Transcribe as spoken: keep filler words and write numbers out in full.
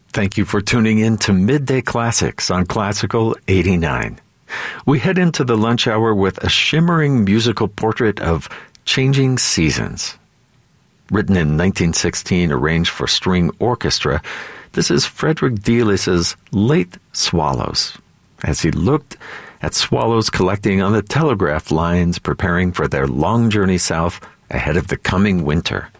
Thank you for tuning in to Midday Classics on Classical eighty-nine. We head into the lunch hour with a shimmering musical portrait of changing seasons. Written in nineteen sixteen, arranged for string orchestra, this is Frederick Dielis's Late Swallows, as he looked at swallows collecting on the telegraph lines preparing for their long journey south ahead of the coming winter.